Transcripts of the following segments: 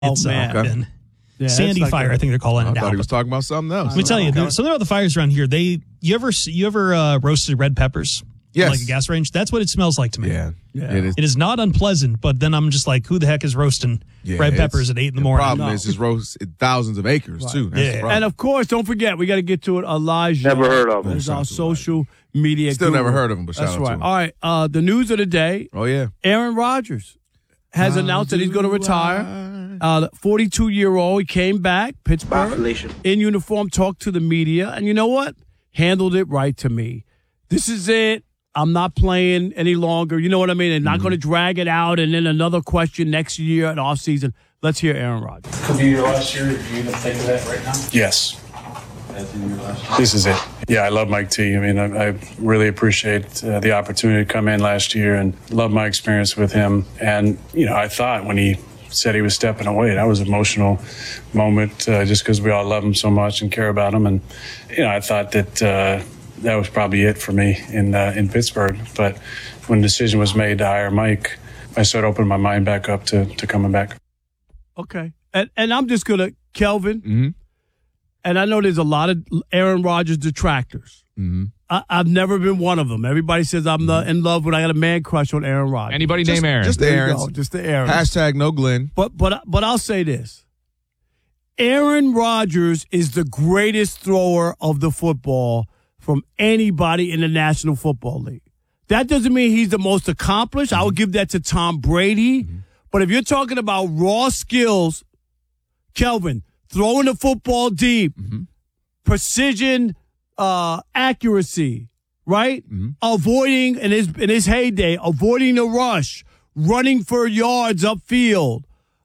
It's man. Yeah, Sandy Fire, I think they're calling it now. I thought he was talking about something else. Let me tell you, something about the fires around here. You ever roasted red peppers? Yes. Like a gas range? That's what it smells like to me. Yeah. It is not unpleasant, but then I'm just like, who the heck is roasting red peppers at 8 in the morning? The problem is it's roast thousands of acres, too. That's the problem. And, of course, don't forget, we got to get to it. Elijah. Never heard of him. Is our social media Still guru. never heard of him, but shout That's out right. to him. All right, the news of the day. Oh, yeah. Aaron Rodgers has announced that he's going to retire. 42-year-old, he came back, Pittsburgh, in uniform, talked to the media, and you know what? Handled it right to me. This is it. I'm not playing any longer. You know what I mean? They're not going to drag it out and then another question next year at offseason. Let's hear Aaron Rodgers. Could be your last year. Do you even think of that right now? Yes. That's in your last year. This is it. Yeah, I love Mike T. I mean, I really appreciate the opportunity to come in last year and love my experience with him. And, I thought when he said he was stepping away, that was an emotional moment just because we all love him so much and care about him. And, I thought that that was probably it for me in Pittsburgh. But when the decision was made to hire Mike, I started opening my mind back up to coming back. Okay. And I'm just going to, Kelvin, and I know there's a lot of Aaron Rodgers detractors. I've never been one of them. Everybody says I'm in love when I got a man crush on Aaron Rodgers. Anybody named Aaron? Just the Aarons. Just the Aaron. Hashtag no Glenn. But I'll say this. Aaron Rodgers is the greatest thrower of the football from anybody in the National Football League. That doesn't mean he's the most accomplished. I would give that to Tom Brady. But if you're talking about raw skills, Kelvin, throwing the football deep, precision, accuracy, right? Avoiding, in his heyday, avoiding the rush, running for yards upfield,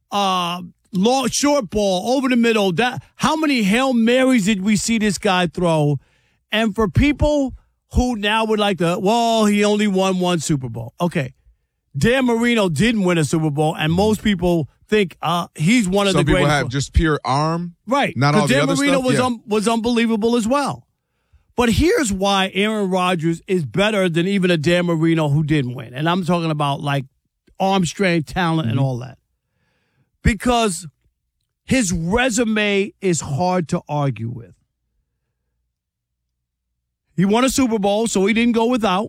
long, short ball, over the middle. How many Hail Marys did we see this guy throw? And for people who now would like to, he only won one Super Bowl. Okay. Dan Marino didn't win a Super Bowl, and most people think he's one of the greatest. Some people have just pure arm. Right. Not all the Dan other Marino stuff. was unbelievable as well. But here's why Aaron Rodgers is better than even a Dan Marino who didn't win. And I'm talking about like arm strength, talent, and all that. Because his resume is hard to argue with. He won a Super Bowl, so he didn't go without.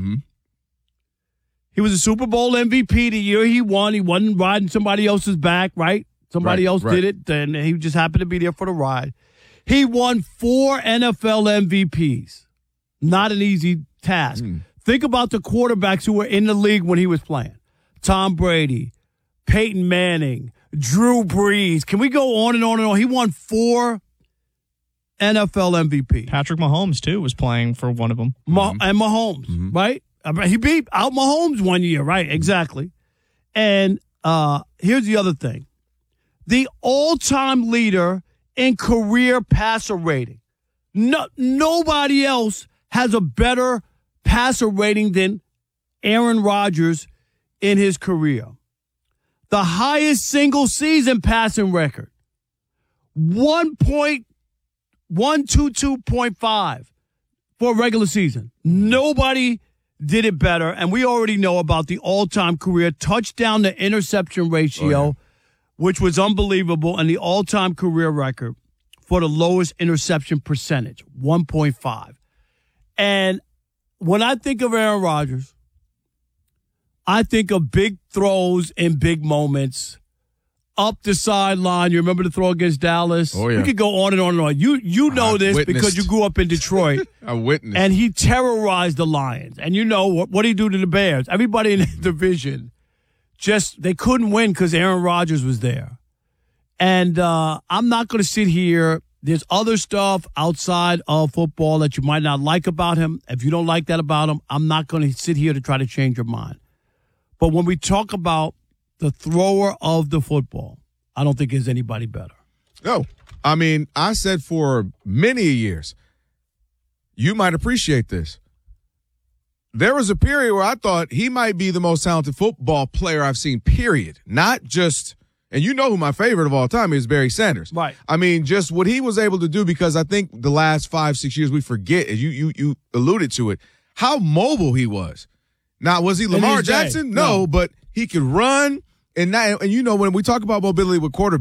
He was a Super Bowl MVP the year he won. He wasn't riding somebody else's back, right? Somebody else did it, and he just happened to be there for the ride. He won 4 NFL MVPs. Not an easy task. Think about the quarterbacks who were in the league when he was playing. Tom Brady, Peyton Manning, Drew Brees. Can we go on and on and on? He won 4 NFL MVP. Patrick Mahomes, too, was playing for one of them. And Mahomes, right? He beat out Mahomes one year, right? Exactly. And here's the other thing. The all-time leader in career passer rating. Nobody else has a better passer rating than Aaron Rodgers in his career. The highest single-season passing record, 122.5 for a regular season. Nobody did it better, and we already know about the all-time career touchdown to interception ratio, which was unbelievable, and the all-time career record for the lowest interception percentage, 1.5. And when I think of Aaron Rodgers, I think of big throws in big moments, up the sideline. You remember the throw against Dallas? Oh, yeah. We could go on and on and on. You know this because you grew up in Detroit. I witnessed. And he terrorized the Lions. And you know what did he do to the Bears? Everybody in the division, they couldn't win because Aaron Rodgers was there. And I'm not going to sit here. There's other stuff outside of football that you might not like about him. If you don't like that about him, I'm not going to sit here to try to change your mind. But when we talk about the thrower of the football, I don't think there's anybody better. No. I mean, I said for many years, you might appreciate this. There was a period where I thought he might be the most talented football player I've seen, period. Not just, and you know who my favorite of all time is, Barry Sanders. Right. I mean, just what he was able to do, because I think the last 5-6 years we forget, as you alluded to it, how mobile he was. Now, was he Lamar Jackson? No, but he could run. And you know, when we talk about mobility with quarterbacks,